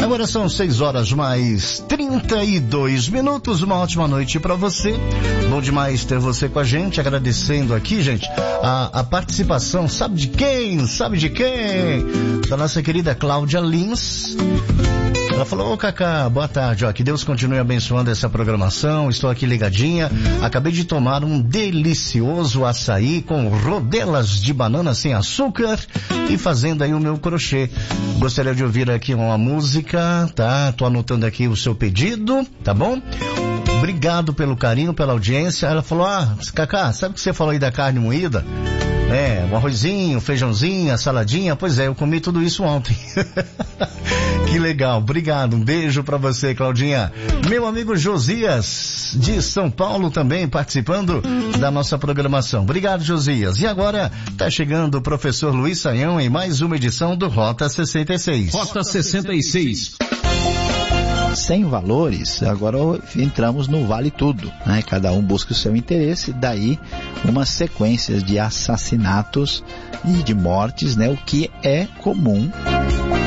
Agora são 6 horas mais 32 minutos. Uma ótima noite para você. Bom demais ter você com a gente. Agradecendo aqui, gente, a participação, sabe de quem? Da nossa querida Cláudia Lins. Ela falou: ô Cacá, boa tarde, ó, que Deus continue abençoando essa programação, estou aqui ligadinha, acabei de tomar um delicioso açaí com rodelas de banana sem açúcar e fazendo aí o meu crochê. Gostaria de ouvir aqui uma música, tá? Tô anotando aqui o seu pedido, tá bom? Obrigado pelo carinho, pela audiência. Ela falou: Cacá, sabe o que você falou aí da carne moída? Um arrozinho, feijãozinho, a saladinha. Pois é, eu comi tudo isso ontem. Que legal, obrigado, um beijo pra você, Claudinha. Meu amigo Josias, de São Paulo, também participando da nossa programação. Obrigado, Josias. E agora tá chegando o professor Luiz Saião em mais uma edição do Rota 66. Rota 66. Sem valores, agora entramos no vale tudo, né? Cada um busca o seu interesse, daí uma sequência de assassinatos e de mortes, né? O que é comum